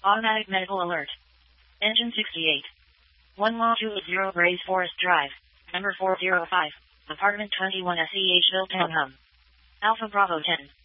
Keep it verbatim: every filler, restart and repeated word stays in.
Automatic medical alert. Engine sixty-eight. one one two eight zero Grays Forest Drive. Number four zero five. Apartment twenty-one S E H Hilltown Hum. Alpha Bravo ten.